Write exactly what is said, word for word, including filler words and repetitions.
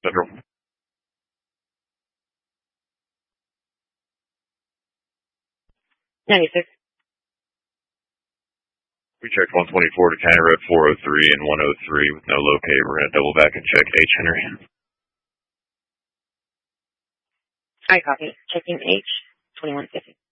Central. ninety-six. We checked one twenty-four to County Road four oh three and one oh three with no locate. We're going to double back and check H. Henry. I copy. Checking H, twenty-one fifty.